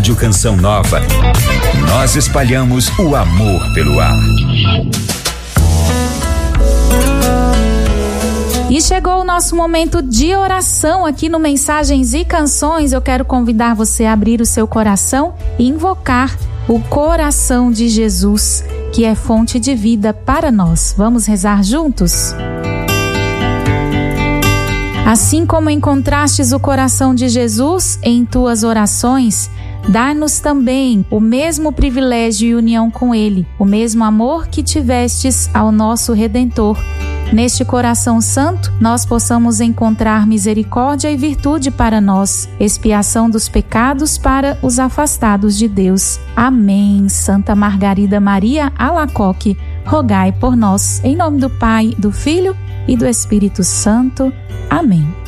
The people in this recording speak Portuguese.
Rádio Canção Nova. Nós espalhamos o amor pelo ar. E chegou o nosso momento de oração aqui no Mensagens e Canções. Eu quero convidar você a abrir o seu coração e invocar o coração de Jesus, que é fonte de vida para nós. Vamos rezar juntos? Assim como encontrastes o coração de Jesus em tuas orações, dá-nos também o mesmo privilégio e união com Ele, o mesmo amor que tivestes ao nosso Redentor. Neste coração santo, nós possamos encontrar misericórdia e virtude para nós, expiação dos pecados para os afastados de Deus. Amém. Santa Margarida Maria Alacoque, rogai por nós. Em nome do Pai, do Filho e do Espírito Santo. Amém.